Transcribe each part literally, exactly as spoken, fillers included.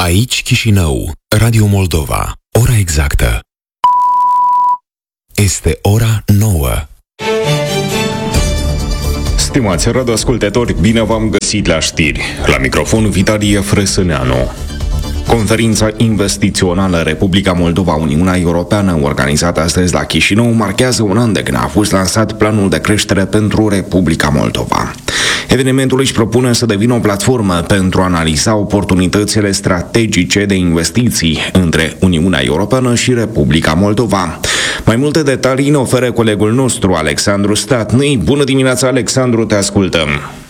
Aici Chișinău, Radio Moldova. Ora exactă este ora nouă. Stimați radioascultători, bine v-am găsit la știri. La microfon Vitalie Frăsâneanu. Conferința investițională Republica Moldova-Uniunea Europeană, organizată astăzi la Chișinău, marchează un an de când a fost lansat planul de creștere pentru Republica Moldova. Evenimentul își propune să devină o platformă pentru a analiza oportunitățile strategice de investiții între Uniunea Europeană și Republica Moldova. Mai multe detalii ne oferă colegul nostru, Alexandru Statnăi. Bună dimineața, Alexandru, te ascultăm!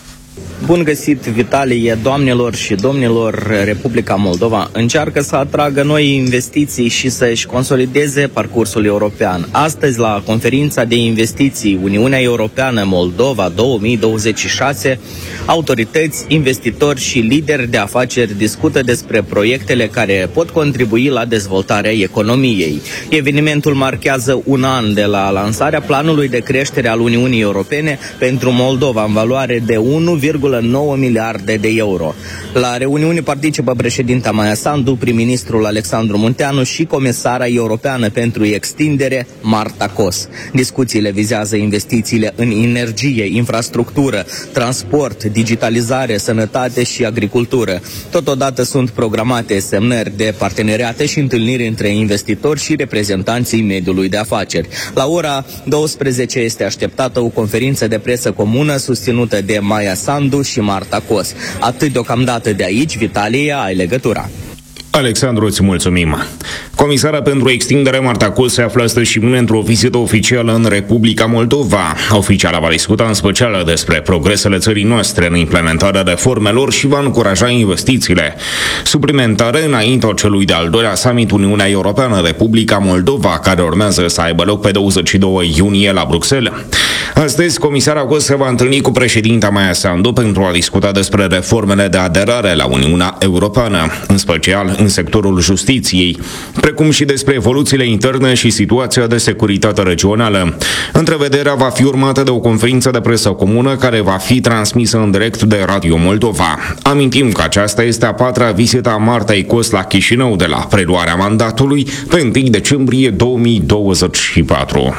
Bun găsit, Vitalie, doamnelor și domnilor. Republica Moldova încearcă să atragă noi investiții și să-și consolideze parcursul european. Astăzi, la conferința de investiții Uniunea Europeană-Moldova două mii douăzeci și șase, autorități, investitori și lideri de afaceri discută despre proiectele care pot contribui la dezvoltarea economiei. Evenimentul marchează un an de la lansarea planului de creștere al Uniunii Europene pentru Moldova, în valoare de unu virgulă nouă miliarde de euro. La reuniune participă președinta Maia Sandu, prim-ministrul Alexandru Munteanu și comisara europeană pentru extindere, Marta Kos. Discuțiile vizează investițiile în energie, infrastructură, transport, digitalizare, sănătate și agricultură. Totodată sunt programate semnări de parteneriate și întâlniri între investitori și reprezentanții mediului de afaceri. La ora douăsprezece este așteptată o conferință de presă comună susținută de Maia Sandu și Marta Kos. Atât deocamdată de aici, Vitalie, ai legătura. Alexandru, îți mulțumim. Comisara pentru extindere, Marta Kos, se află astăzi și mâine într-o vizită oficială în Republica Moldova. Oficiala va discuta în special despre progresele țării noastre în implementarea reformelor și va încuraja investițiile suplimentare înaintea celui de-al doilea summit Uniunea Europeană-Republica Moldova, care urmează să aibă loc pe douăzeci și doi iunie la Bruxelles. Astăzi, comisara Kos se va întâlni cu președinta Maia Sandu pentru a discuta despre reformele de aderare la Uniunea Europeană, în special în sectorul justiției, precum și despre evoluțiile interne și situația de securitate regională. Întrevederea va fi urmată de o conferință de presă comună care va fi transmisă în direct de Radio Moldova. Amintim că aceasta este a patra vizită a Martei Kos la Chișinău de la preluarea mandatului pe întâi decembrie două mii douăzeci și patru.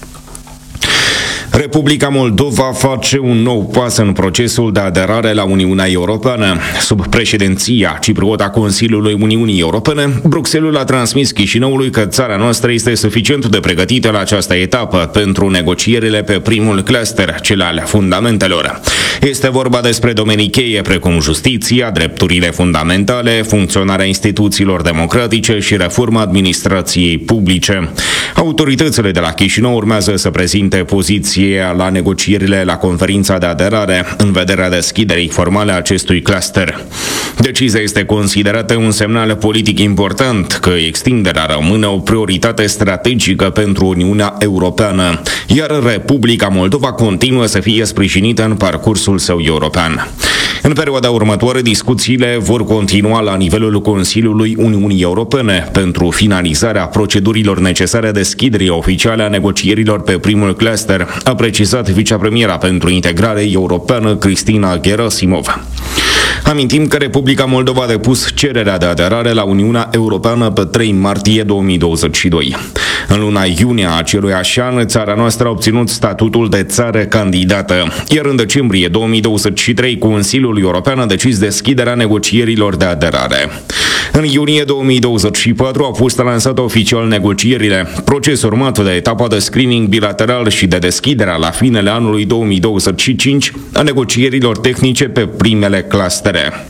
Republica Moldova face un nou pas în procesul de aderare la Uniunea Europeană. Sub președinția cipriotă a Consiliului Uniunii Europene, Bruxelles a transmis Chișinăului că țara noastră este suficient de pregătită la această etapă pentru negocierile pe primul cluster, cel al fundamentelor. Este vorba despre domenii cheie precum justiția, drepturile fundamentale, funcționarea instituțiilor democratice și reforma administrației publice. Autoritățile de la Chișinău urmează să prezinte poziții la negocierile la conferința de aderare în vederea deschiderii formale a acestui cluster. Decizia este considerată un semnal politic important că extinderea rămâne o prioritate strategică pentru Uniunea Europeană, iar Republica Moldova continuă să fie sprijinită în parcursul său european. În perioada următoare, discuțiile vor continua la nivelul Consiliului Uniunii Europene pentru finalizarea procedurilor necesare deschiderii oficiale a negocierilor pe primul cluster, a precizat vicepremiera pentru integrare europeană Cristina Gerasimov. Amintim că Republica Moldova a depus cererea de aderare la Uniunea Europeană pe trei martie două mii douăzeci și doi. În luna iunie a aceluiași an, țara noastră a obținut statutul de țară candidată, iar în decembrie două mii douăzeci și trei Consiliul European a decis deschiderea negocierilor de aderare. În iunie două mii douăzeci și patru au fost lansate oficial negocierile, proces urmat de etapa de screening bilateral și de deschiderea la finele anului două mii douăzeci și cinci a negocierilor tehnice pe primele clustere.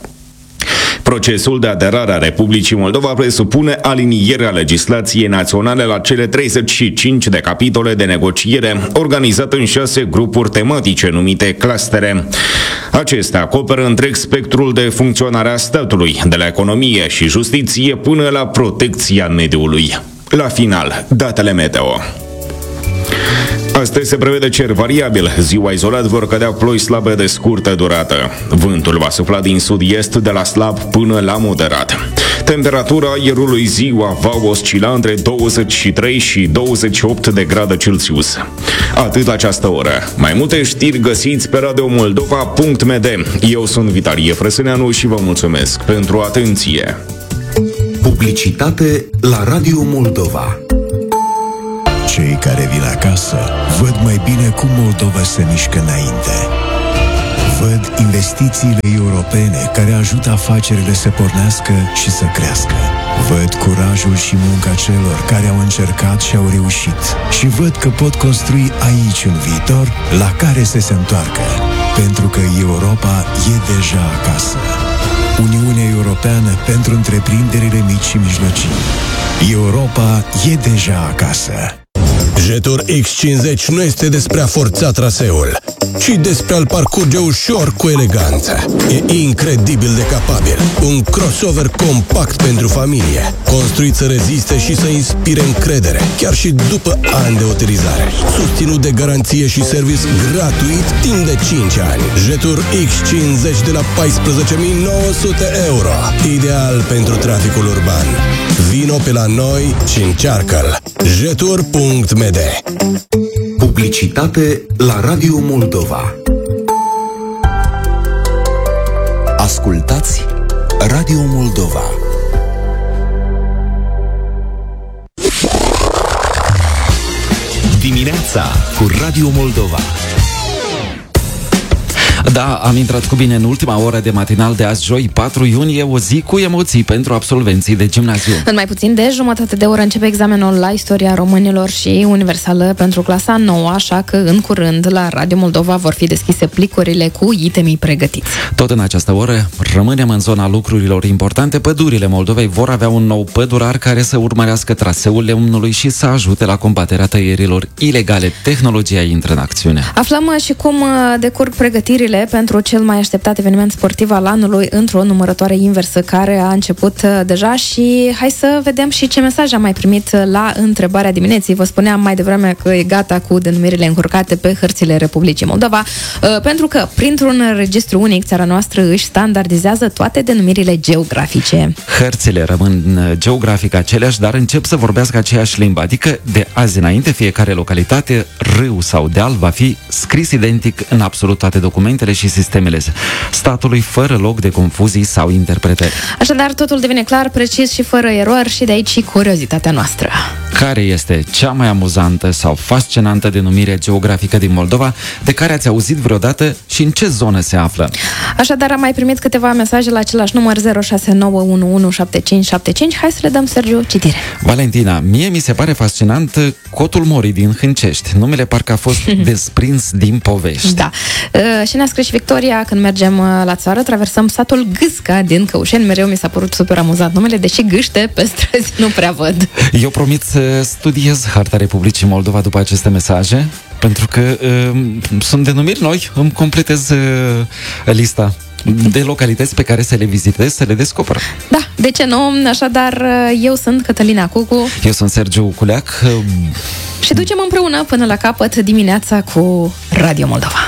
Procesul de aderare a Republicii Moldova presupune alinierea legislației naționale la cele treizeci și cinci de capitole de negociere organizate în șase grupuri tematice numite clustere. Acestea acoperă întreg spectrul de funcționare a statului, de la economie și justiție până la protecția mediului. La final, datele meteo. Astăzi se prevede cer variabil. Ziua izolat vor cădea ploi slabe de scurtă durată. Vântul va sufla din sud-est de la slab până la moderat. Temperatura aerului ziua va oscila între douăzeci și trei și douăzeci și opt de grade Celsius. Atât la această oră. Mai multe știri găsiți pe radio moldova punct m d. Eu sunt Vitalie Frăsâneanu și vă mulțumesc pentru atenție. Publicitate la Radio Moldova. Cei care vin acasă văd mai bine cum Moldova se mișcă înainte. Văd investițiile europene care ajută afacerile să pornească și să crească. Văd curajul și munca celor care au încercat și au reușit. Și văd că pot construi aici un viitor la care să se întoarcă. Pentru că Europa e deja acasă. Uniunea Europeană pentru întreprinderile mici și mijlocii. Europa e deja acasă. Jetur X cincizeci nu este despre a forța traseul, ci despre a-l parcurge ușor cu eleganță. E incredibil de capabil. Un crossover compact pentru familie, construit să reziste și să inspire încredere, chiar și după ani de utilizare. Susținut de garanție și service gratuit timp de cinci ani. Jetur X cincizeci de la paisprezece mii nouă sute euro. Ideal pentru traficul urban. Vino pe la noi și încearcă-l. jetur punct m d. Publicitate la Radio Moldova. Ascultați Radio Moldova. Dimineața cu Radio Moldova. Da, am intrat cu bine în ultima oră de matinal de azi, joi, patru iunie, o zi cu emoții pentru absolvenții de gimnaziu. În mai puțin de jumătate de oră începe examenul la istoria românilor și universală pentru clasa nouă, așa că în curând la Radio Moldova vor fi deschise plicurile cu itemii pregătiți. Tot în această oră rămânem în zona lucrurilor importante. Pădurile Moldovei vor avea un nou pădurar care să urmărească traseul lemnului și să ajute la combaterea tăierilor ilegale. Tehnologia intră în acțiune. Aflăm și cum decurg pregătirile pentru cel mai așteptat eveniment sportiv al anului într-o numărătoare inversă care a început deja și hai să vedem și ce mesaj am mai primit la întrebarea dimineții. Vă spuneam mai devreme că e gata cu denumirile încurcate pe hărțile Republicii Moldova, pentru că printr-un registru unic țara noastră își standardizează toate denumirile geografice. Hărțile rămân geografic aceleași, dar încep să vorbească aceeași limbă, adică de azi înainte fiecare localitate, râu sau deal va fi scris identic în absolut toate documentele și sistemele statului, fără loc de confuzii sau interpretări. Așadar, totul devine clar, precis și fără erori și de aici și curiozitatea noastră. Care este cea mai amuzantă sau fascinantă denumire geografică din Moldova, de care ați auzit vreodată și în ce zonă se află? Așadar, am mai primit câteva mesaje la același număr zero șase nouă unu unu șapte cinci șapte cinci. Hai să le dăm, Sergiu, citire. Valentina, mie mi se pare fascinant Cotul Morii din Hâncești. Numele parcă a fost desprins din povești. Da. Uh, și ne-a scris și Victoria, când mergem la țară, traversăm satul Gâsca din Căușeni. Mereu mi s-a părut super amuzant numele, deși gâște pe străzi nu prea văd. Eu promit să studiez harta Republicii Moldova după aceste mesaje, pentru că uh, sunt denumiri noi, îmi completez uh, lista de localități pe care să le vizitez, să le descoper. Da, de ce nu? Așadar, eu sunt Cătălina Cucu. Eu sunt Sergiu Culeac. Și ducem împreună până la capăt dimineața cu Radio Moldova.